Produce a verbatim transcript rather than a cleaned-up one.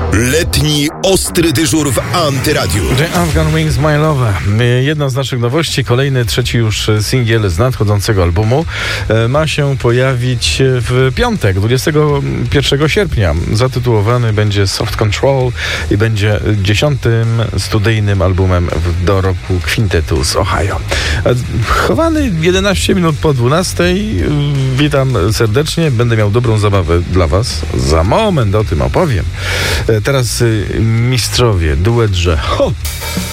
Letni ostry dyżur w Antyradiu. The Afghan Wings My Love. Jedna z naszych nowości, kolejny, trzeci już singiel z nadchodzącego albumu ma się pojawić w piątek, dwudziestego pierwszego sierpnia. Zatytułowany będzie Soft Control i będzie dziesiątym studyjnym albumem w dorobku kwintetu z Ohio. Chowany jedenaście minut po dwunastej. Witam serdecznie, będę miał dobrą zabawę dla was. Za moment o tym opowiem. Teraz mistrzowie, duet, że ho!